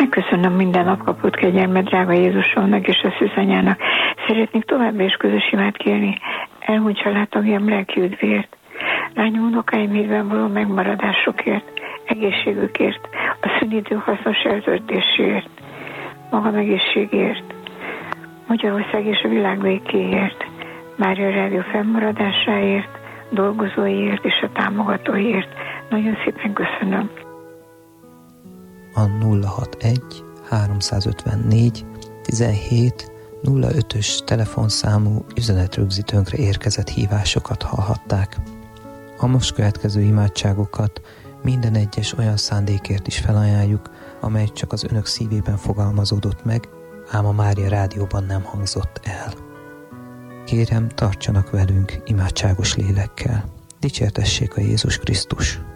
Megköszönöm minden nap kapott kegyelmet drága Jézusomnak és a szűzanyának. Szeretnék továbbra is közös imát kérni elhunyt családtagjam lelki üdvért, lányom unokáim hídben való megmaradásokért, egészségükért, a szünidő hasznos eltöltéséért, magam egészségért, Magyarország és a világ békéért, Mária Rádió fennmaradásáért, dolgozóiért és a támogatóiért. Nagyon szépen köszönöm. A 061 354 17 05-ös telefonszámú üzenetrögzítőnkre érkezett hívásokat hallhatták. A most következő imádságokat minden egyes olyan szándékért is felajánljuk, amely csak az önök szívében fogalmazódott meg, ám a Mária Rádióban nem hangzott el. Kérem, tartsanak velünk imádságos lélekkel. Dicsértessék a Jézus Krisztus!